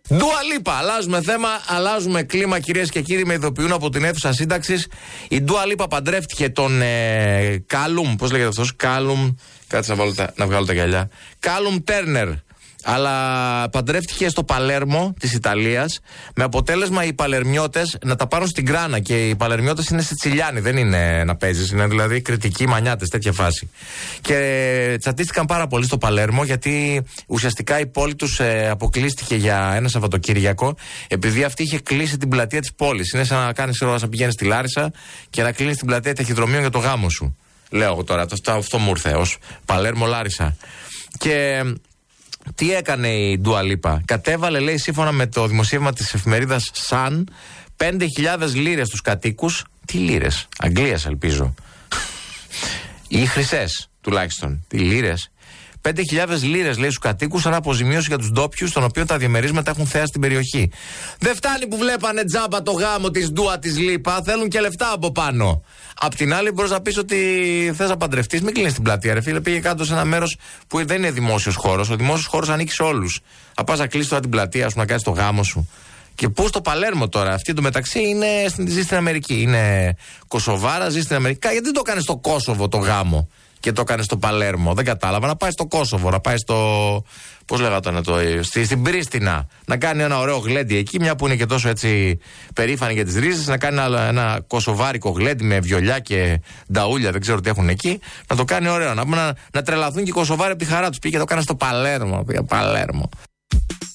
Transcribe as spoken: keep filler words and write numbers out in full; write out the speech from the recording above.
Dua Lipa, αλλάζουμε θέμα, αλλάζουμε κλίμα, κυρίες και κύριοι. Με ειδοποιούν από την αίθουσα σύνταξης. Η Dua Lipa παντρεύτηκε τον ε, Κάλουμ, πώς λέγεται αυτός, Κάλουμ. Κάτσε να, τα, να βγάλω τα γυαλιά. Κάλουμ Τέρνερ. Αλλά παντρεύτηκε στο Παλέρμο της Ιταλίας, με αποτέλεσμα οι Παλερμιώτες να τα πάρουν στην κράνα. Και οι Παλερμιώτες είναι Σιτσιλιάνοι, δεν είναι να παίζεις, είναι δηλαδή κριτικοί μανιάτες, τέτοια φάση. Και τσατίστηκαν πάρα πολύ στο Παλέρμο, γιατί ουσιαστικά η πόλη τους ε, αποκλείστηκε για ένα Σαββατοκύριακο, επειδή αυτή είχε κλείσει την πλατεία της πόλης. Είναι σαν να κάνεις, σαν να πηγαίνεις στη Λάρισα και να κλείνεις την πλατεία ταχυδρομείων για το γάμο σου. Λέω εγώ τώρα, αυτό, αυτό μου ήρθε ως Παλέρμο Λάρισα. Και τι έκανε η Dua Lipa? Κατέβαλε, λέει, σύμφωνα με το δημοσίευμα της εφημερίδας Sun, πέντε χιλιάδες λίρες στους κατοίκους. Τι λίρες? Αγγλίας, ελπίζω. Ή χρυσές, τουλάχιστον. Τι λίρες? πέντε χιλιάδες λίρες, λέει, στους κατοίκους, σαν αποζημίωση για τους ντόπιους, των οποίων τα διαμερίσματα έχουν θέα στην περιοχή. Δεν φτάνει που βλέπανε τζάμπα το γάμο της Dua της Lipa, θέλουν και λεφτά από πάνω. Απ' την άλλη, μπορείς να πεις ότι θες να παντρευτείς, μην κλείνεις την πλατεία, ρε φίλε. Πήγε κάτω σε ένα μέρος που δεν είναι δημόσιος χώρος. Ο δημόσιος χώρος ανήκει σε όλους. Να πας να κλείσεις τώρα την πλατεία σου, να κάνεις το γάμο σου. Και πού? Στο Παλέρμο τώρα. Αυτή εντωμεταξύ είναι, ζει στην Αμερική. Είναι Κωσοβάρα, ζει στην Αμερική. Γιατί δεν το έκανε στο Κόσοβο το γάμο και το έκανε στο Παλέρμο? Δεν κατάλαβα. Να πάει στο Κόσοβο, να πάει στο. Πώς λέγατε το. Στη, στην Πρίστινα. Να κάνει ένα ωραίο γλέντι εκεί, μια που είναι και τόσο έτσι περήφανη για τις ρίζες. Να κάνει ένα, ένα κοσοβάρικο γλέντι με βιολιά και νταούλια, δεν ξέρω τι έχουν εκεί. Να το κάνει ωραίο. Να, να, να τρελαθούν και οι Κωσοβάροι από τη χαρά τους. Πήγε και το έκανε στο Παλέρμο. Πήγε Παλέρμο.